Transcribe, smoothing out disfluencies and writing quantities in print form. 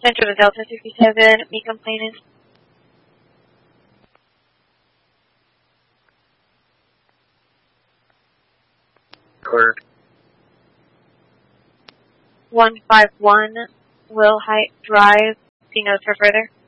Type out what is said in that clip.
Center to Delta 67, me complaining. Cleared. 151 Will Height Drive. See notes for further.